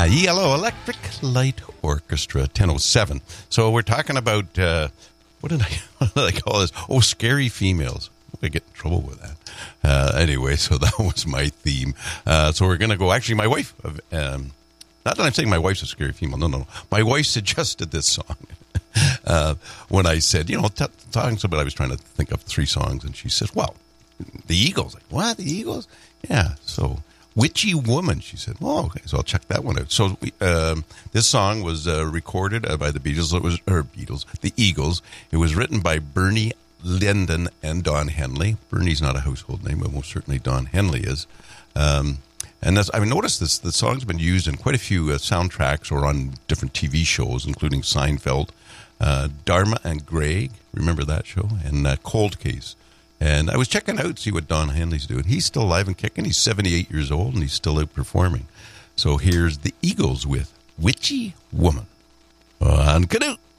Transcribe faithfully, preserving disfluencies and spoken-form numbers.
Uh, Yellow Electric Light Orchestra, ten oh seven. So we're talking about, uh, what, did I, what did I call this? Oh, scary females. I get in trouble with that. Uh, anyway, so that was my theme. Uh, so we're going to go, actually, my wife, um, not that I'm saying my wife's a scary female, no, no, no. My wife suggested this song. uh, when I said, you know, t- talking about, I was trying to think of three songs, and she says, well, the Eagles. Like, what, the Eagles? Yeah, so... Witchy Woman, she said. Oh, okay, so I'll check that one out. So um, this song was uh, recorded uh, by the Beatles. It was or Beatles, the Eagles. It was written by Bernie Linden and Don Henley. Bernie's not a household name, but most certainly Don Henley is. Um, and that's, I've noticed this. The song's been used in quite a few uh, soundtracks or on different T V shows, including Seinfeld, uh, Dharma and Greg. Remember that show? And uh, Cold Case. And I was checking out to see what Don Henley's doing. He's still alive and kicking. He's seventy-eight years old, and he's still out performing. So here's the Eagles with Witchy Woman on Canute.